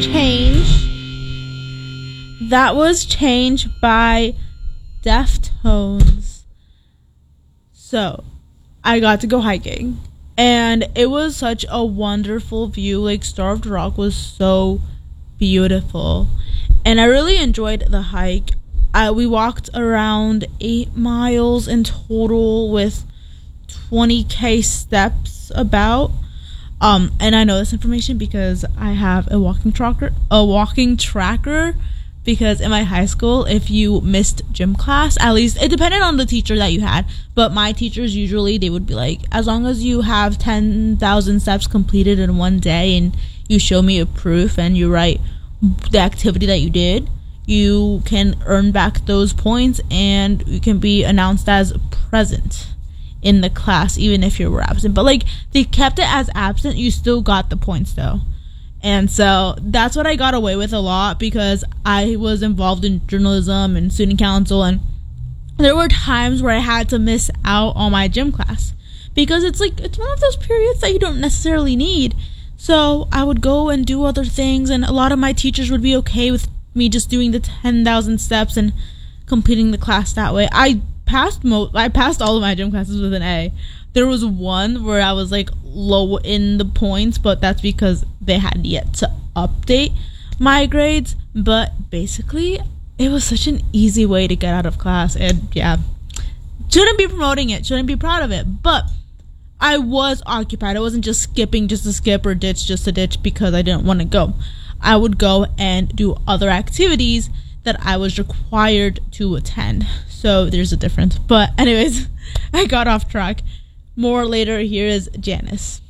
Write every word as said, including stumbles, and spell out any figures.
changed. That was changed by Deftones. So, I got to go hiking. And it was such a wonderful view. Like, Starved Rock was so beautiful. And I really enjoyed the hike. I, we walked around eight miles in total with twenty k steps about. Um, and I know this information because I have a walking tracker, a walking tracker, because in my high school, if you missed gym class, at least it depended on the teacher that you had, but my teachers usually, they would be like, as long as you have ten thousand steps completed in one day and you show me a proof and you write the activity that you did, you can earn back those points and you can be announced as present in the class, even if you were absent. But like, they kept it as absent, you still got the points though. And so that's what I got away with a lot, because I was involved in journalism and student council, and there were times where I had to miss out on my gym class because it's like, it's one of those periods that you don't necessarily need. So I would go and do other things, and a lot of my teachers would be okay with me just doing the ten thousand steps and completing the class that way. I passed mo- I passed all of my gym classes with an A. There was one where I was like low in the points, but that's because they had yet to update my grades. But basically, it was such an easy way to get out of class, and yeah, shouldn't be promoting it, shouldn't be proud of it, but I was occupied. I wasn't just skipping just to skip or ditch just to ditch because I didn't want to go. I would go and do other activities that I was required to attend. So there's a difference. But anyways, I got off track. More later. Here is Janice.